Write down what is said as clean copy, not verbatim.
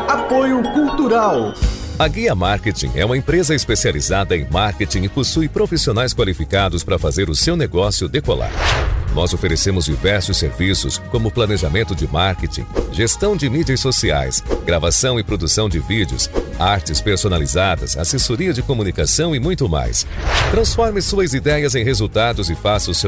Apoio Cultural. A Guia Marketing é uma empresa especializada em marketing e possui profissionais qualificados para fazer o seu negócio decolar. Nós oferecemos diversos serviços, como planejamento de marketing, gestão de mídias sociais, gravação e produção de vídeos, artes personalizadas, assessoria de comunicação e muito mais. Transforme suas ideias em resultados e faça o seu